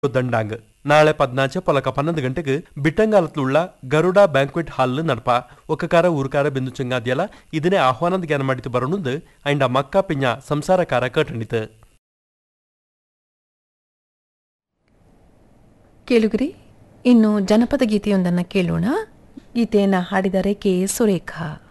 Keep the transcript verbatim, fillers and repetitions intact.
ದಂಡಾಂಗ್ ನಾಳೆ പതിനഞ്ച് പൊലക പന്ത്രണ്ട് ಗಂಟೆಗೆ ಬಿಟ್ಟಂಗಾಲತ್ലുള്ള ಗರುಡ ಬ್ಯಾಂಕ್ವೆಟ್ ಹಾಲ್ ನಡಪ ಒಕ್ಕಕಾರ ಊರುಕಾರ ಬಿಂದು ಚಂಗಾದ್ಯಲ ಇದನ್ನೇ ಆಹ್ವಾನದ ಜ್ಞಾನ ಮಾಡಿತು ಬರೋಣಂದು ಅಂಡ ಮಕ್ಕ ಪಿಂಜ ಸಂಸಾರಕಾರ ಕಟ್ಟಣಿತು ಕೇಳುಗರಿ ಇನ್ನು ಜನಪದ ಗೀತೆಯೊಂದನ್ನು ಕೇಳೋಣ. ಗೀತೆಯನ್ನು ಹಾಡಿದರೆ ಕೆ ಸುರೇಖಾ.